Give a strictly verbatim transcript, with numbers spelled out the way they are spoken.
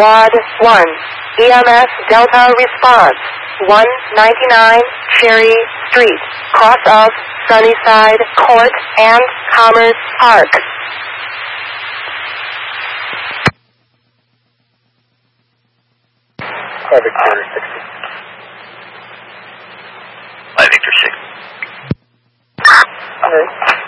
Squad one, E M S Delta response, one ninety-nine Cherry Street, cross of Sunnyside Court and Commerce Park. Five Victor sixty. Five Victor six. All right.